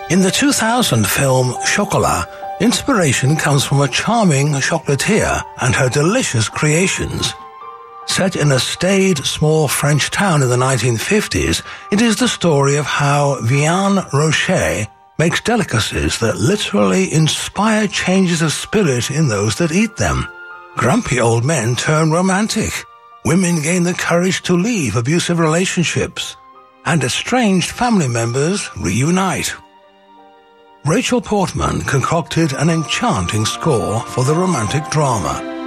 In the 2000 film Chocolat, inspiration comes from a charming chocolatier and her delicious creations. Set in a staid, small French town in the 1950s, it is the story of how Vianne Rocher makes delicacies that literally inspire changes of spirit in those that eat them. Grumpy old men turn romantic. Women gain the courage to leave abusive relationships. And estranged family members reunite. Rachel Portman concocted an enchanting score for the romantic drama.